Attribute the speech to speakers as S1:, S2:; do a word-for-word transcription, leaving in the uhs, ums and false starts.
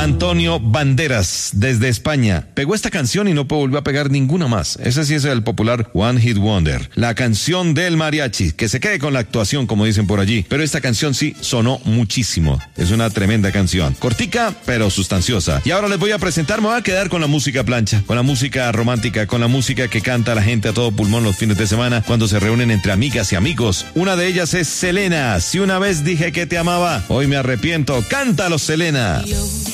S1: Antonio Banderas, desde España. Pegó esta canción y no volvió a pegar ninguna más. Ese sí es el popular One Hit Wonder. La canción del mariachi, que se quede con la actuación, como dicen por allí. Pero esta canción sí sonó muchísimo. Es una tremenda canción. Cortica, pero sustanciosa. Y ahora les voy a presentar, me voy a quedar con la música plancha, con la música romántica, con la música que canta la gente a todo pulmón los fines de semana cuando se reúnen entre amigas y amigos. Una de ellas es Selena. Si una vez dije que te amaba, hoy me arrepiento. Cántalo, Selena.
S2: Yo